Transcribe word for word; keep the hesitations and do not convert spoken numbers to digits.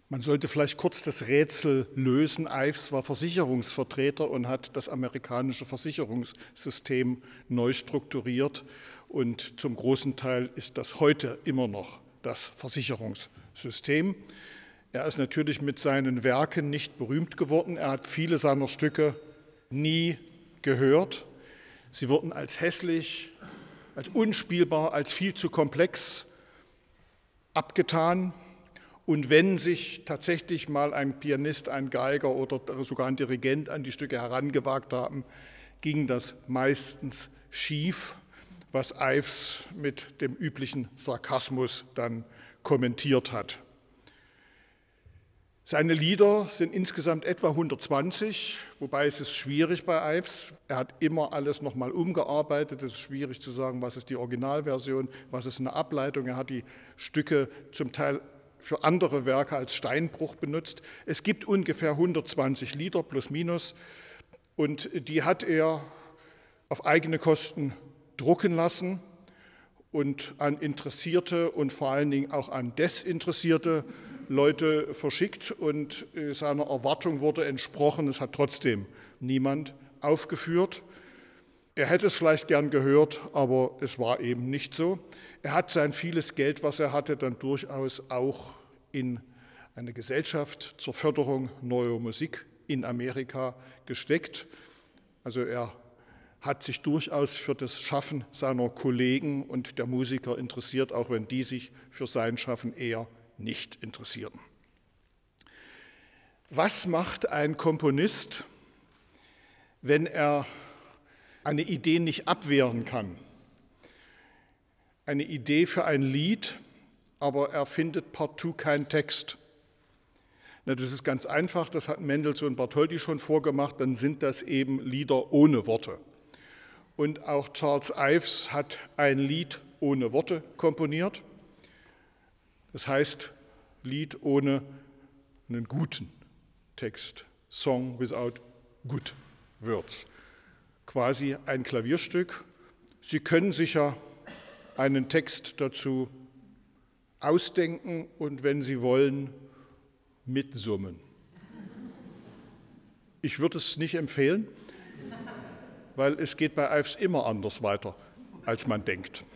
Man sollte vielleicht kurz das Rätsel lösen. Ives war Versicherungsvertreter und hat das amerikanische Versicherungssystem neu strukturiert. Und zum großen Teil ist das heute immer noch das Versicherungssystem. Er ist natürlich mit seinen Werken nicht berühmt geworden. Er hat viele seiner Stücke nie gehört. Sie wurden als hässlich, als unspielbar, als viel zu komplex abgetan. Und wenn sich tatsächlich mal ein Pianist, ein Geiger oder sogar ein Dirigent an die Stücke herangewagt haben, ging das meistens schief, was Ives mit dem üblichen Sarkasmus dann kommentiert hat. Seine Lieder sind insgesamt etwa hundertzwanzig, wobei es ist schwierig bei Ives. Er hat immer alles nochmal umgearbeitet. Es ist schwierig zu sagen, was ist die Originalversion, was ist eine Ableitung. Er hat die Stücke zum Teil für andere Werke als Steinbruch benutzt. Es gibt ungefähr hundertzwanzig Lieder plus minus und die hat er auf eigene Kosten drucken lassen und an Interessierte und vor allen Dingen auch an Desinteressierte Leute verschickt und seiner Erwartung wurde entsprochen. Es hat trotzdem niemand aufgeführt. Er hätte es vielleicht gern gehört, aber es war eben nicht so. Er hat sein vieles Geld, was er hatte, dann durchaus auch in eine Gesellschaft zur Förderung neuer Musik in Amerika gesteckt. Also er hat sich durchaus für das Schaffen seiner Kollegen und der Musiker interessiert, auch wenn die sich für sein Schaffen eher nicht interessierten. Was macht ein Komponist, wenn er eine Idee nicht abwehren kann? Eine Idee für ein Lied, aber er findet partout keinen Text. Na, das ist ganz einfach, das hat Mendelssohn und Bartholdy schon vorgemacht, dann sind das eben Lieder ohne Worte. Und auch Charles Ives hat ein Lied ohne Worte komponiert. Das heißt, Lied ohne einen guten Text, Song without good words. Quasi ein Klavierstück. Sie können sich ja einen Text dazu ausdenken und wenn Sie wollen, mitsummen. Ich würde es nicht empfehlen, weil es geht bei Ives immer anders weiter, als man denkt.